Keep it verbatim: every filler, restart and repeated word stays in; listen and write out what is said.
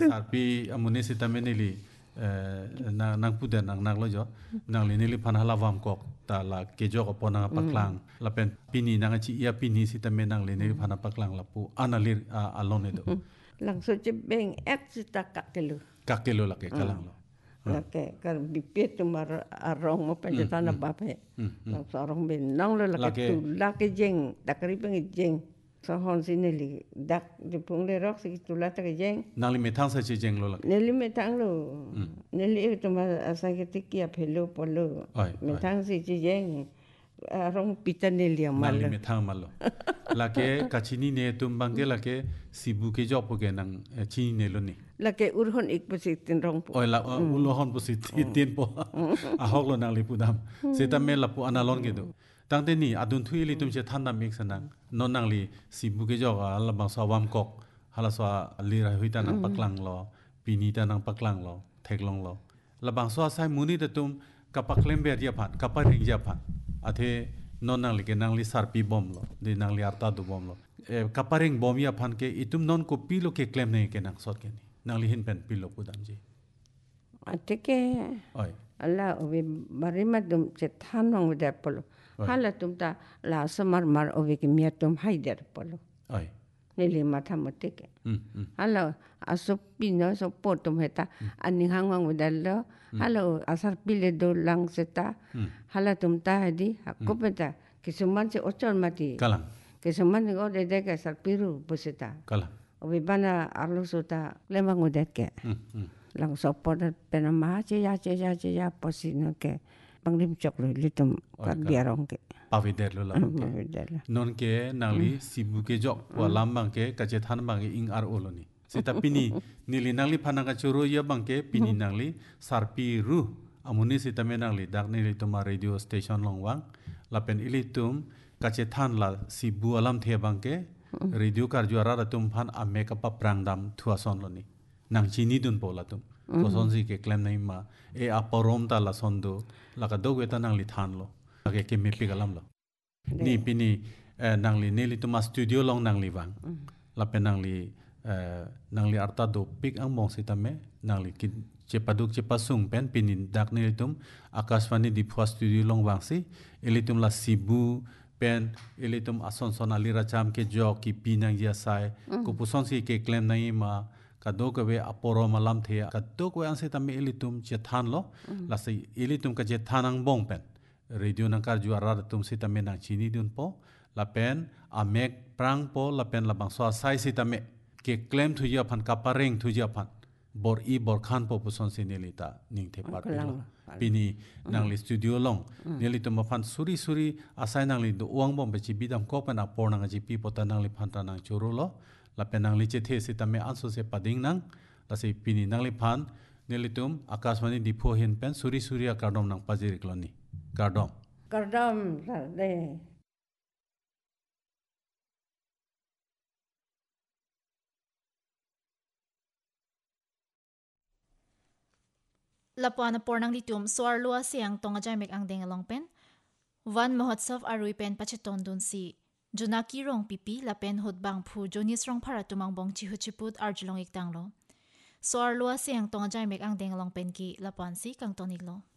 sarpi amune sitame nili nang nang puder nang nang lo jo nang li nili phanhala wam kok ta la kejo ko pona paklang la pen pini nang chi ia pini sitame nang li nili phana paklang la pu analir alone do lang so che beng ek sita kakelu kakelu la ke kalang lo la ke kar bipet tumar arong mo penjatana bape lang so arong ben nang lo la ke tu la ke jeng dakri peng jeng so hon sineli dak de pung le rok si tu la ta ke jeng nang li metang sa chi jeng lo la neli metang lo neli tumar asa ke tikia phelo polo metang si chi jeng arong pitaneli amal nang li metang malo la ke kachini ne tum bangge la ke sibu ke job ke nang chini ne lo ni la ke urhon ik positin rong po oi la ulohon positin tin po a hok lo nang li pudam seta me la pu analon ke do tangte ni adun thui li tum che thanda mix nang non nang li sibu ke job ala bang sa wam kok hala sa li ra huita nang paklang lo pini ta nang paklang lo theklong lo la bang so sai muni de tum kapaklem ber ya phat kapar ring ya phat athe non nang li ke nang li sarpi bom lo de nang li arta du bom lo kaparing bom ya phan ke itum non ko pilo ke claim nei ke nang sot ke ni nang li hin pen pilo pudam ji atike oi ala obi barima dum che thanong de polo hala tum ta la samar mar obi ke mia tum haider polo oi neli matha motike hala aso pino so potom heta ani hangwang udallo hala asar pile do lang seta hala tum ta hadi akopeta kisuman se ochol mati kalang kisuman go de de ka sar piru poseta kalang obi bana arlo sota lemang udeke lang sopor penama che ya che ya che ya posino ke panglim choklo litum ka biarong ke pavider lo la non ke nangli sibu ke jok wa lambang ke ka che than bang ing ar oloni sita pini nili nangli phananga choro ya bang ke pini nangli sarpi ru amuni sita me nangli dak nili tuma radio station longwang lapen ilitum ka che than la sibu alam the bang ke radio kar juara ratum phan ame ka pa prangdam thua son loni nang chini dun pola tum ko sonji ke claim nai ma e aporom ta la sondo la ka dogwe ta nang li than lo ke ke me pi galam lo ni pini nang li neli tuma studio long nang li wang la pe nang li nang li arta do pik ang mong sita me nang li ki che paduk che pasung pen pinin dak ni tum akashwani di phwa studio long wang si elitum la sibu pen elitum ason son ali racham ke jok ki pinang ya sai ko puson si ke claim nai ma kadok we aporo malam the kadok we anse tam elitum che than lo la sei elitum ka che thanang bong pen radio nang kar juara tum si tam nang chini dun po la pen amek prang po la pen la bang so sai si tam ke claim thu ya phan kaparing thu ya phan bor i bor khan po puson si nelita ning the par lo pini nang li studio long nelitum phan suri suri asai nang li do wang bom be chi bidam ko pan apor nang ji pi pota nang li phan ta nang churu lo la penang li che the se tame anso se pading nang la se pini nang li phan nelitum akashwani dipho hin pen suri surya kardom nang pajiri kloni kardom kardom de Lapuan pornang litum suar lua siang tonga jamek ang deng along pen Van Mahotsav arui pen pachiton dun si Junaki rong pipi la pen hot bang phu jonis rong phara tumang bong chi huchiput arjlong ik tanglo. So ar lua siang tonga jai mek ang deng long pen ki la pan si kang tonik lo.